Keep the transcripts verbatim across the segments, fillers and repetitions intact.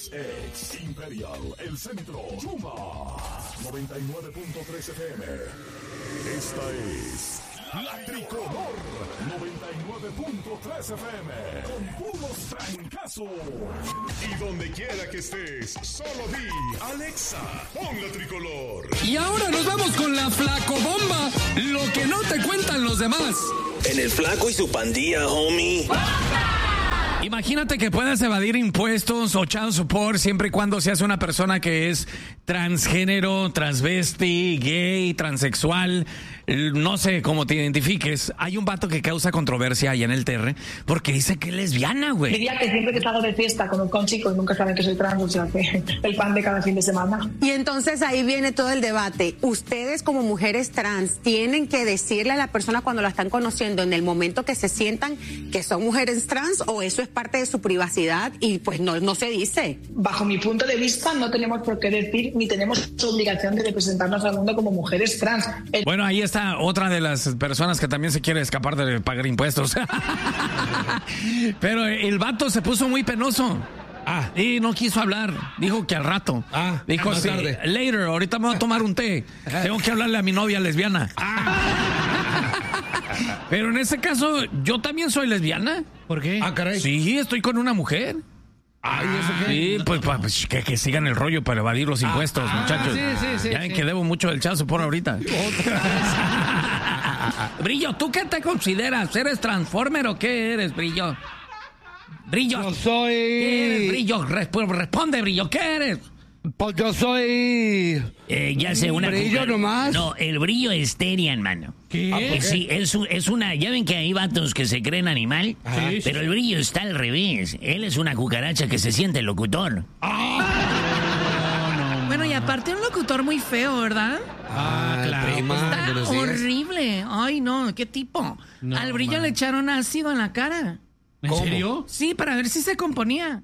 Ex, ex, Imperial, El Centro, Yuma, noventa y nueve punto tres F M. Esta es La Tricolor, noventa y nueve punto tres F M, con puros trancazos. Y donde quiera que estés, solo di, Alexa, pon La Tricolor. Y ahora nos vamos con la flacobomba, lo que no te cuentan los demás. En el Flaco y su pandilla, homie. Imagínate que puedas evadir impuestos o child support siempre y cuando seas una persona que es transgénero, transvesti, gay, transexual, no sé cómo te identifiques. Hay un vato que causa controversia allá en el T R porque dice que es lesbiana, güey. Diría que siempre que salgo de fiesta conozco a un chico y nunca saben que soy trans, o sea que el pan de cada fin de semana. Y entonces ahí viene todo el debate. Ustedes como mujeres trans tienen que decirle a la persona cuando la están conociendo en el momento que se sientan que son mujeres trans, o eso es parte de su privacidad y pues no, no se dice. Bajo mi punto de vista no tenemos por qué decir ni tenemos obligación de representarnos al mundo como mujeres trans. El... Bueno, ahí está otra de las personas que también se quiere escapar de pagar impuestos. Pero el vato se puso muy penoso. Ah, y no quiso hablar. Dijo que al rato. Ah, dijo más sí, tarde. Later, ahorita me voy a tomar un té. Tengo que hablarle a mi novia lesbiana. Ah. Pero en ese caso, yo también soy lesbiana. ¿Por qué? Ah, caray. Sí, estoy con una mujer. Ay, ¿eso qué? Sí, pues, pues que, que sigan el rollo para evadir los impuestos, ah, muchachos. Sí, sí, sí, ya ven sí. que debo mucho del chazo por ahorita. Brillo, ¿tú qué te consideras? ¿Eres transformer o qué eres, Brillo? Brillo. Yo soy... ¿Qué eres, Brillo? Resp- responde, Brillo, ¿qué eres? Pues yo soy... Eh, ya sé, una... ¿Brillo cuca- nomás? No, el brillo es Terian, mano. ¿Qué? Ah, pues sí, es, un- es una... Ya ven que hay vatos que se creen animal, Ajá. Sí, sí, pero el brillo está al revés. Él es una cucaracha que se siente locutor. Bueno, y aparte un locutor muy feo, ¿verdad? Ah, claro. prima, Está buenos días. horrible. Ay, no, ¿qué tipo? No, Al brillo man. le echaron ácido en la cara. ¿En serio? Sí, para ver si se componía.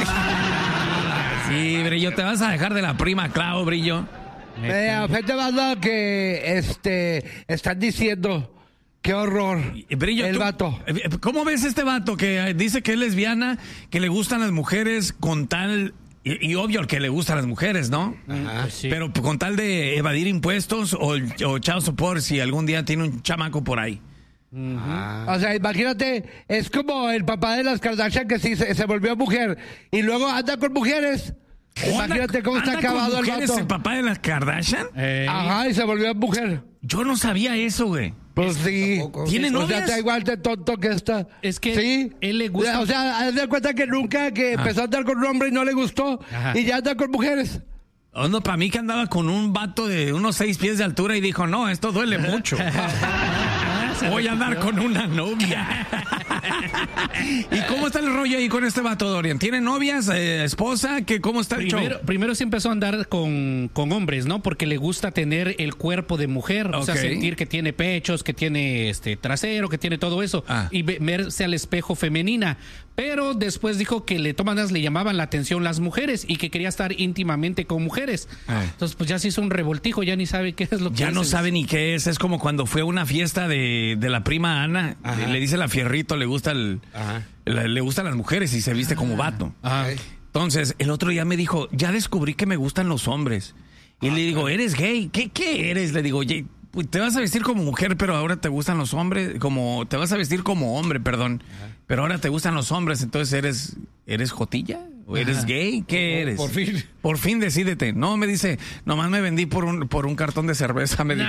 Sí, Brillo, te vas a dejar de la prima Clau, Brillo. Me afecta más lo que este, están diciendo. Qué horror. Brillo, el tú- vato. ¿Cómo ves este vato que dice que es lesbiana, que le gustan las mujeres con tal... Y, y obvio que le gustan las mujeres, ¿no? Ajá, sí. Pero con tal de evadir impuestos o, o child support si algún día tiene un chamaco por ahí. O sea, imagínate, es como el papá de las Kardashian que sí se, se volvió mujer y luego anda con mujeres. Imagínate cómo está ¿Anda con acabado el mujeres vato. el papá de las Kardashian? Eh, Ajá, y se volvió mujer. Yo no sabía eso, güey. Pues sí. ¿Tiene O sea, novias? está igual de tonto que está. Es que sí. él le gusta- O sea, haz de cuenta que nunca que empezó a andar con un hombre y no le gustó. Ajá. Y ya anda con mujeres. Oh, no, para mí que andaba con un vato de unos seis pies de altura y dijo, no, esto duele mucho. Voy a andar con una novia. ¿Y cómo está el rollo ahí con este vato, Dorian? ¿Tiene novias, eh, esposa? ¿Qué, ¿Cómo está el Primero, show? primero se empezó a andar con, con hombres, ¿no? Porque le gusta tener el cuerpo de mujer. O sea, Ok. sentir que tiene pechos, que tiene este trasero, que tiene todo eso. Ah. Y ve- verse al espejo femenina. Pero después dijo que le tomadas le llamaban la atención las mujeres y que quería estar íntimamente con mujeres. Ah. Entonces, pues ya se hizo un revoltijo, ya ni sabe qué es lo que Ya no es. sabe ni qué es. Es como cuando fue a una fiesta de, de la prima Ana. Ajá. Le dice la Fierrito, le gusta el, la- le gustan las mujeres y se viste como vato. Ah. Entonces, el otro día me dijo, ya descubrí que me gustan los hombres. Y le digo, ¿eres gay? ¿Qué, qué eres? Le digo, oye, pues, te vas a vestir como mujer, pero ahora te gustan los hombres, como, te vas a vestir como hombre, perdón. Pero ahora te gustan los hombres, entonces eres, ¿eres jotilla? ¿O eres Ajá. gay? ¿Qué Oh, eres? por fin. Por fin decídete. No, me dice, nomás me vendí por un, por un cartón de cerveza, me dijo.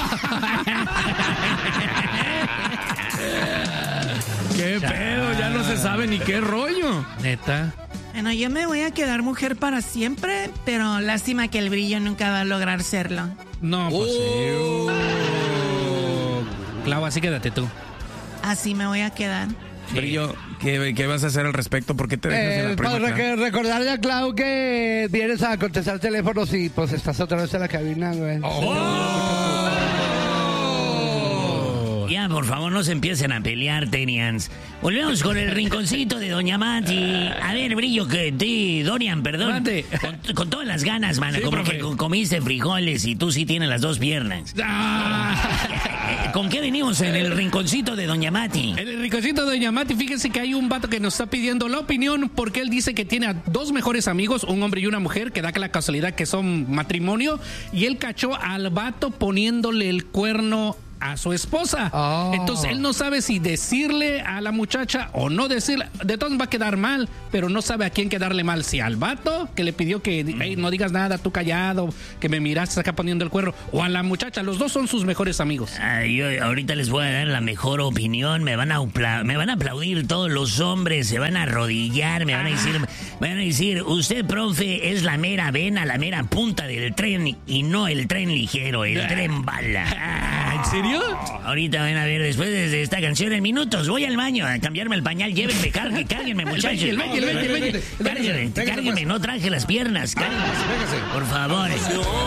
¿Qué pedo? Ya no se sabe ni qué rollo. Neta. Bueno, yo me voy a quedar mujer para siempre, pero lástima que el brillo nunca va a lograr serlo. No, pues Oh. sí. Clau, así quédate tú. Así me voy a quedar. Brillo, ¿qué, ¿qué vas a hacer al respecto? ¿Por qué te dejas de Eh, la prima para Clau? que- recordarle a Clau que vienes a contestar teléfonos y pues estás otra vez en la cabina, güey. Oh. Y ya, por favor, no se empiecen a pelear, Tenians. Volvemos con el rinconcito de Doña Mati. A ver, Brillo, que ti, Dorian, perdón. Con, con todas las ganas, mano. Sí, como profe. Que comiste frijoles y tú sí tienes las dos piernas. Ah. ¿Con qué venimos en el rinconcito de Doña Mati? En el rinconcito de Doña Mati, fíjense que hay un vato que nos está pidiendo la opinión porque él dice que tiene a dos mejores amigos, un hombre y una mujer, que da la casualidad que son matrimonio, y él cachó al vato poniéndole el cuerno a su esposa. Oh. Entonces él no sabe si decirle a la muchacha o no decirle. De todos va a quedar mal, pero no sabe a quién quedarle mal. Si al vato que le pidió que hey, no digas nada, tú callado, que me miraste acá poniendo el cuerno, o a la muchacha. Los dos son sus mejores amigos. Ah, yo ahorita les voy a dar la mejor opinión. Me van a me van a aplaudir todos los hombres, se van a arrodillar, me van a decir, me van a decir, usted, profe, es la mera vena, la mera punta del tren y no el tren ligero, el tren bala. ¿En serio? Ahorita van a ver, después de esta canción en minutos, voy al baño a cambiarme el pañal, llévenme, cárguenme, cárguenme, muchachos. El baño, el baño, el baño, el baño. Cárguenme, cárguenme, no traje las piernas, cárguenme, por favor.